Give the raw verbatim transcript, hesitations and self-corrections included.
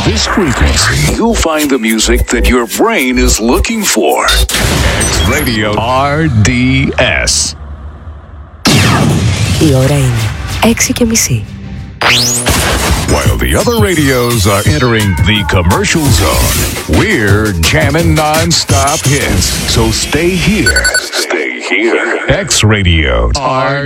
this frequency, you'll find the music that your brain is looking for. X Radio R D S. Η ώρα είναι έξι και μισή. While the other radios are entering the commercial zone, we're jamming non-stop hits. So stay here. Stay here. X Radio R